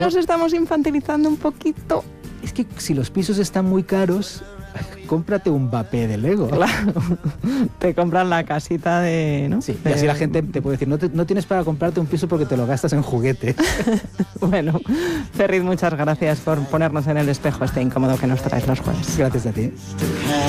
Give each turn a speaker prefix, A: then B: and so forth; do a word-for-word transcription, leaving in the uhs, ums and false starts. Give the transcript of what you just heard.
A: Nos estamos infantilizando un poquito.
B: Es que si los pisos están muy caros, cómprate un vapé de Lego.
A: Claro, te compran la casita de... ¿no?
B: Sí, y
A: de...
B: así la gente te puede decir, no, te, no tienes para comprarte un piso porque te lo gastas en juguetes.
A: Bueno, Ferriz, muchas gracias por ponernos en el espejo este incómodo que nos traes los jueves.
B: Gracias a ti.